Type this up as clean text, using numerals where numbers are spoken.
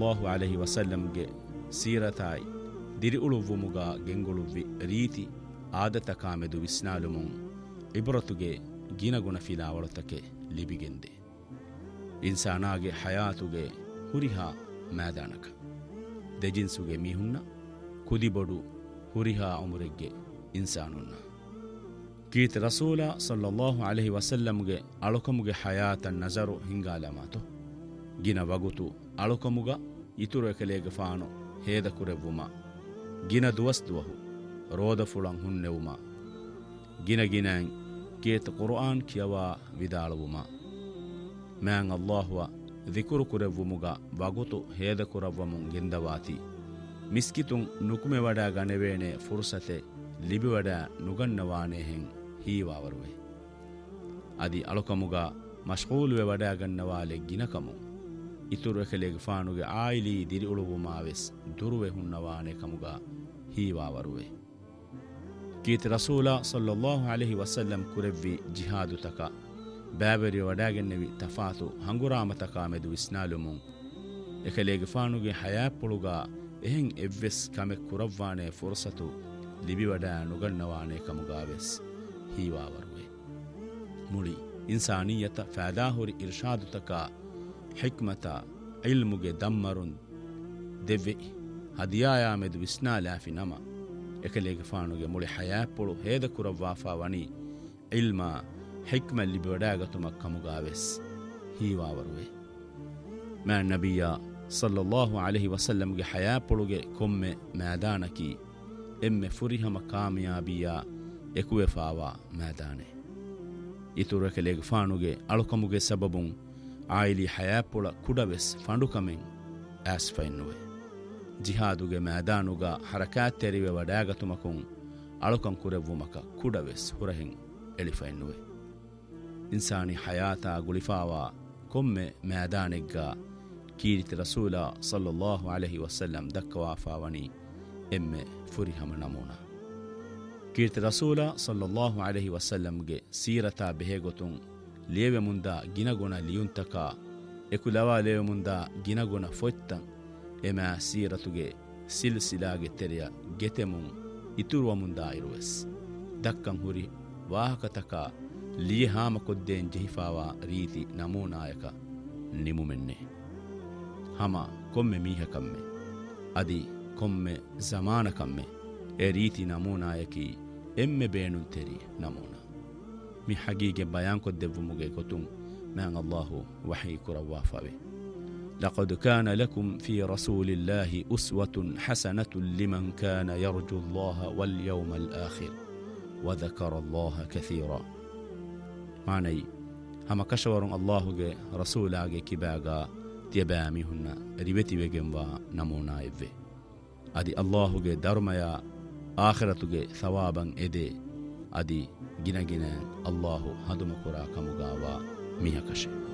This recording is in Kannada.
ಸಲ್ಲಲ್ಲಾಹು ಅಲೈಹಿ ವಸಲ್ಲಂಗೆ ಸೀರತಾಯಿ ದಿರಿ ಉಳುವುಮುಗ ಗೆಂಗುಳುವ್ವಿ ರೀತಿ ಆದತ ಕಾಮೆದು ವಿಸ್ನಾಲುಮುಂ ಇಬ್ರತುಗೆ ಗಿನಗುಣ ಫಿಲಾವಳತಕೆ ಲಿಬಿಗೆಂದೆ ಇನ್ಸಾನಾಗೆ ಹಯಾತುಗೆ ಹುರಿಹಾ ಮೈದಾನಕ ದೆಜಿನ್ಸುಗೆ ಮೀಹುನ್ನ ಕುದಿಬೊಡು ಹುರಿಹಾ ಉಮುರೆಗ್ಗೆ ಇನ್ಸಾನುನ್ನ ಕೀತ ರಸೂಲ ಸಲ್ಲಲ್ಲಾಹು ಅಲೈಹಿ ವಸಲ್ಲಂಗೆ ಅಳುಕಮುಗೆ ಹಯಾತ ನಜರು ಹಿಂಗಾಲಮಾತು ಗಿನ ವಗುತು ಅಳುಕಮುಗ ಇತುರು ಎಕಲೇಗೆ ಫಾನು ಹೇದ ಕುರೆವ್ವುಮ ಗಿನ ದುವಸ್ದುವಹು ರೋದ ಫುಳಂ ಹುನ್ನೆವುಮ ಗಿನ ಗಿನಾಂ ಕೇತ ಕುರ್ಆನ್ ಕಿಯವಾ ವಿದಾಳುವುಮ ಮ್ಯಾಂ ಅಲ್ಲಾಹುವ ದಿಕುರು ಕುರೆವ್ವುಮುಗ ವಗುತು ಹೇದ ಕುರವ್ವಮುಂ ಗೆಂದವಾತಿ ಮಿಸ್ಕಿತುಂ ನುಕುಮೆ ವಡಾ ಗಣವೇಣೆ ಫುರ್ಸತೆ ಲಿಬಿ ವಡಾ ನುಗನ್ನವಾನೆ ಹೆಂ ಹೀವಾವರುವೆ ಅದಿ ಅಳುಕಮುಗ ಮಶ್ಗೂಲುವೆ ವಡಾ ಗನ್ನವಾಲೆ ಗಿನಕಮು ಇತುರು ಎಕಲೆಗೆ ಫಾನುಗೆ ಆಯಿಲಿ ದಿರಿ ಉಳುವುಮಾವೆಸ್ ದುರುವೆ ಹುನ್ನವಾನೆ ಕಮುಗ ಹೀವಾವರುವೆ ಕೀತ ರಸೂಲ ಸಲ್ಲಲ್ಲಾಹು ಅಲೈಹಿ ವಸಲ್ಲಂ ಕುರೆವ್ವಿ ಜಿಹಾದು ತಕ ಬ್ಯಾಬರಿ ವಡಾಗೆನ್ನೆವಿ ತಫಾತು ಹಂಗುರಾಮತಕ ಮೆದು ವಿಸ್ನಾಲುಮುಂ ಎಕಲೆಗೆ ಫಾನುಗೆ ಹಯಾಪುಳುಗ ಎಹೆಂ ಎವ್ವೆಸ್ ಕಮೆ ಕುರವ್ವಾನೆ ಫುರ್ಸತು ಲಿಬಿ ವಡಾ ನುಗನ್ನವಾನೆ ಕಮುಗಾವೆಸ್ ಹೀವಾವರುವೆ ಮುಳಿ ಇನ್ಸಾನಿಯತ ಫಾದಾಹುರಿ ಇರ್ಷಾದು ತಕ ಹಿಕ್ಮತ ಇಲ್ಮುಗೆ ದಮ್ಮರುನ್ ದೆವ್ವೆ ಹದಿಯಾಯಾಮೆದು ವಿಸ್ನಾಲಾಫಿ ನಮ ಎಕಲೆಗೆ ಫಾನುಗೆ ಮುಳಿ ಹಯಾಪುಳು ಹೇದ ಕುರವ್ವಾಫಾ ವಣಿ ಇಲ್ಮ ಹಿಕ್ಮಲ್ಲಿ ಬಡಾಗತುಮ ಕಮುಗಾವೆಸ್ ಹೀವಾವರುವೆ ಮ್ಯಾನ್ ನಬಿಯ ಸಲ್ಲಲ್ಲಾಹು ಅಲೈಹಿ ವಸಲ್ಲಂಗೆ ಹಯಾಪುಳುಗೆ ಕೊಮ್ಮೆ ಮೈದಾನಕಿ ಎಮ್ಮೆ ಫುರಿಹಮ ಕಾಮಯಾಬಿಯ ಎಕುವೆಫಾವಾ ಮೈದಾನೆ ಇತುರು ಎಕಲೆಗೆ ಫಾನುಗೆ ಅಳುಕಮುಗೆ ಸಬಬುಂ ಆಯಿಲಿ ಹಯಾಪುಳ ಕುಡವೆಸ್ ಫಂಡುಕಮೆಂ ಆಸ್ಫೈನ್ನುವೆ ಜಿಹಾದುಗೆ ಮೈದಾನುಗ ಹರಕಾತ್ ತೆರಿವೆ ವಡಾಗತುಮಕುಂ ಅಳುಕಂ ಕುರೆವ್ವುಮಕ ಕುಡವೆಸ್ ಹುರಹೆಂ ಎಳಿಫೈನ್ನುವೆ ಇನ್ಸಾನಿ ಹಯಾತ ಗುಳಿಫಾವಾ ಕೊಮ್ಮೆ ಮೈದಾನೆಗ್ಗ ಕೀರಿತಿ ರಸೂಲ ಸಲ್ಲಲ್ಲಾಹು ಅಲೈಹಿ ವಸಲ್ಲಂ ದಕ್ಕವಾಫಾವಣಿ ಎಮ್ಮೆ ಫುರಿಹಮ ನಮೂನ ಕೀರ್ತಿ ರಸೂಲ ಸಲ್ಲಲ್ಲಾಹು ಅಲೈಹಿ ವಸಲ್ಲಂಗೆ ಸೀರತಾ ಬೆಹೆಗೊತುಂ ಲೇವೆ ಮುಂದ ಗಿನಗುಣ ಲಿಯುಂತಕ ಎಕುಲವಾ ಲೇವೆ ಮುಂದ ಗಿನಗುಣ ಫೊಯ್ತಂ ಎಮಾ ಸೀರತುಗೆ ಸಿಲ್ಸಿಲಾಗೆ ತೆರೆಯ ಗೆತೆಮುಂ ಇತುರುವ ಮುಂದ ಇರುವೆಸ್ ದಕ್ಕಂ ಹುರಿ ವಾಹಕತಕ ಲಿಯಹಾಮ ಕೊದ್ದೇನ್ ಜಹಿಫಾವಾ ರೀತಿ ನಮೂನಾಯಕ ನಿಮುಮೆನ್ನೆ ಹಮ ಕೊಮ್ಮೆ ಮೀಹಕಮ್ಮೆ ಅದಿ ಕೊಮ್ಮೆ ಜಮಾನಕಮ್ಮೆ ಎ ರೀತಿ ನಮೂನಾಯಕಿ ಎಮ್ಮೆ ಬೇಣುನ್ ತೆರಿ ನಮೂನ ಮಿ ಹಗೀಗೆ ಬಯಾನ್ ಕೊದ್ದೆವ್ವುಮುಗೆ ಕೊತುಂ ಮ್ಯಾಂ ಅಲ್ಲಾಹು ವಹಿ ಕುರವ್ವಾಫಾವೆ لقد كان لكم في رسول الله أسوة حسنة لمن كان يرجو الله واليوم الآخر وذكر الله كثيرا معني هما كشور الله رسول كباغا تيبامي هنا ريبتي بجنوا نمونا إذ أدي الله درميا آخرة ثوابا إدي أدي جنا الله هدم كرا كمغاوا ميها كشي